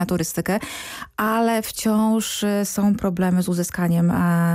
na turystykę, ale wciąż są problemy z uzyskaniem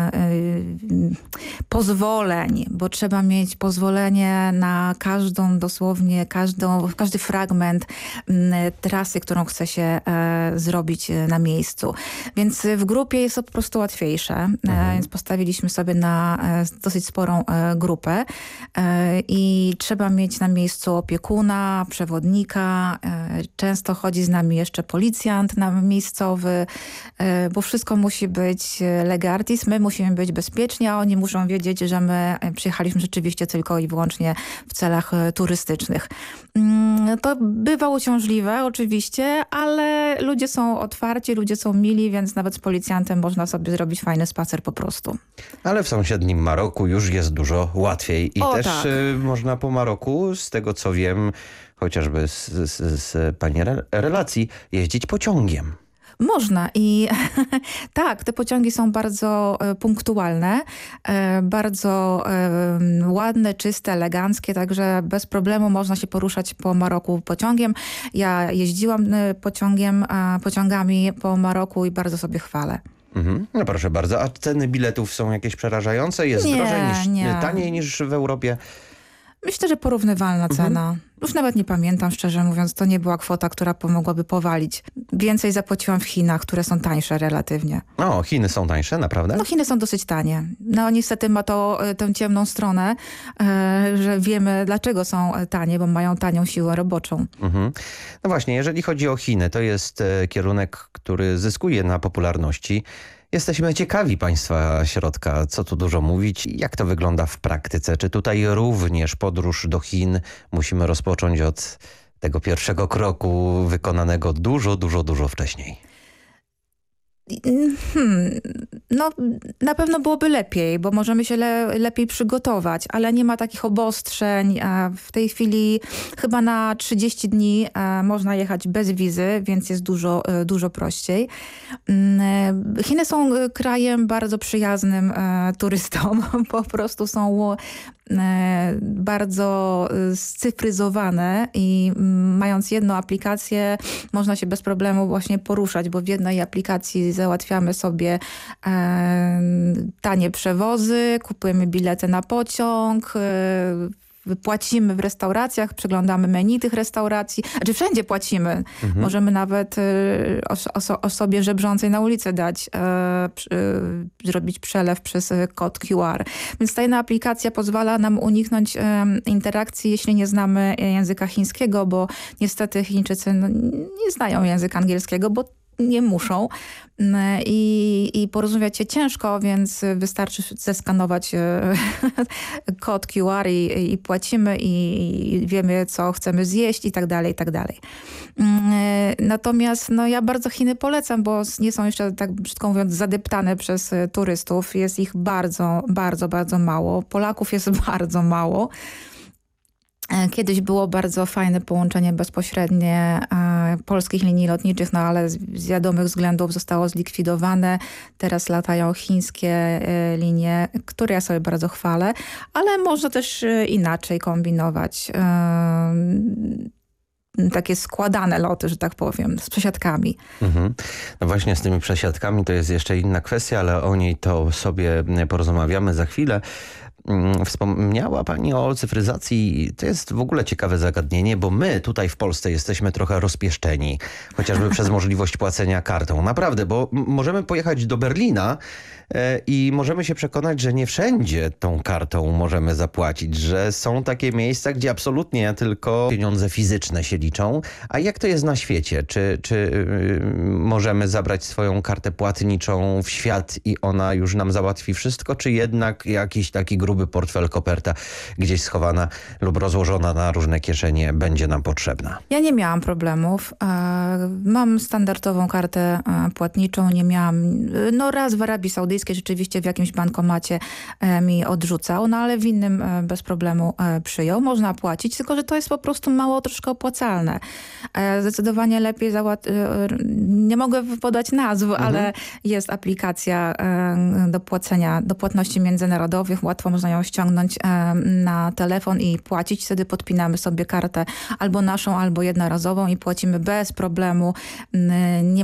pozwoleń, bo trzeba mieć pozwolenie na każdą, dosłownie każdy fragment trasy, którą chce się zrobić na miejscu. Więc w grupie jest to po prostu łatwiejsze, więc postawiliśmy sobie na dosyć sporą grupę i trzeba mieć na miejscu opiekuna, przewodnika, często chodzi z nami jeszcze policjant miejscowy, bo wszystko musi być lege artis. My musimy być bezpieczni, a oni muszą wiedzieć, że my przyjechaliśmy rzeczywiście tylko i wyłącznie w celach turystycznych. To bywa uciążliwe oczywiście, ale ludzie są otwarci, ludzie są mili, więc nawet z policjantem można sobie zrobić fajny spacer po prostu. Ale w sąsiednim Maroku już jest dużo łatwiej i też tak. można po Maroku, z tego co wiem, chociażby z pani relacji, jeździć pociągiem. Można i tak, te pociągi są bardzo punktualne, bardzo ładne, czyste, eleganckie, także bez problemu można się poruszać po Maroku pociągiem. Ja jeździłam pociągami po Maroku i bardzo sobie chwalę. No proszę bardzo, a ceny biletów są jakieś przerażające? Jest taniej niż w Europie? Myślę, że porównywalna cena. Już nawet nie pamiętam, szczerze mówiąc, to nie była kwota, która pomogłaby powalić. Więcej zapłaciłam w Chinach, które są tańsze relatywnie. O, Chiny są tańsze, naprawdę? No Chiny są dosyć tanie. No niestety ma to tę ciemną stronę, że wiemy dlaczego są tanie, bo mają tanią siłę roboczą. No właśnie, jeżeli chodzi o Chiny, to jest kierunek, który zyskuje na popularności. Jesteśmy ciekawi państwa środka, co tu dużo mówić, jak to wygląda w praktyce. Czy tutaj również podróż do Chin musimy rozpocząć od tego pierwszego kroku wykonanego dużo wcześniej? No na pewno byłoby lepiej, bo możemy się lepiej przygotować, ale nie ma takich obostrzeń. W tej chwili chyba na 30 dni można jechać bez wizy, więc jest dużo prościej. Chiny są krajem bardzo przyjaznym turystom. Po prostu są bardzo scyfryzowane i mając jedną aplikację można się bez problemu właśnie poruszać, bo w jednej aplikacji załatwiamy sobie tanie przewozy, kupujemy bilety na pociąg, płacimy w restauracjach, przeglądamy menu tych restauracji. Znaczy wszędzie płacimy. Możemy nawet osobie żebrzącej na ulicy dać, zrobić przelew przez kod QR. Więc ta jedna aplikacja pozwala nam uniknąć interakcji, jeśli nie znamy języka chińskiego, bo niestety Chińczycy nie znają języka angielskiego, bo nie muszą i porozumieć się ciężko, więc wystarczy zeskanować kod QR i płacimy i wiemy, co chcemy zjeść i tak dalej, i tak dalej. Natomiast ja bardzo Chiny polecam, bo nie są jeszcze, tak brzydko mówiąc, zadeptane przez turystów. Jest ich bardzo mało. Polaków jest bardzo mało. Kiedyś było bardzo fajne połączenie bezpośrednie polskich linii lotniczych, ale z wiadomych względów zostało zlikwidowane. Teraz latają chińskie linie, które ja sobie bardzo chwalę, ale można też inaczej kombinować. Takie składane loty, że tak powiem, z przesiadkami. No właśnie z tymi przesiadkami to jest jeszcze inna kwestia, ale o niej to sobie porozmawiamy za chwilę. Wspomniała pani o cyfryzacji. To jest w ogóle ciekawe zagadnienie, bo my tutaj w Polsce jesteśmy trochę rozpieszczeni, chociażby przez możliwość płacenia kartą. Naprawdę, bo możemy pojechać do Berlina i możemy się przekonać, że nie wszędzie tą kartą możemy zapłacić, że są takie miejsca, gdzie absolutnie tylko pieniądze fizyczne się liczą. A jak to jest na świecie? Czy możemy zabrać swoją kartę płatniczą w świat i ona już nam załatwi wszystko, czy jednak jakiś taki gruby portfel, koperta gdzieś schowana lub rozłożona na różne kieszenie będzie nam potrzebna? Ja nie miałam problemów. Mam standardową kartę płatniczą. Nie miałam, raz w Arabii Saudyjskiej rzeczywiście w jakimś bankomacie mi odrzucał, ale w innym bez problemu przyjął. Można płacić, tylko że to jest po prostu mało troszkę opłacalne. Zdecydowanie lepiej nie mogę podać nazw, ale jest aplikacja do płacenia, do płatności międzynarodowych. Łatwo można ją ściągnąć na telefon i płacić. Wtedy podpinamy sobie kartę albo naszą, albo jednorazową i płacimy bez problemu. Nie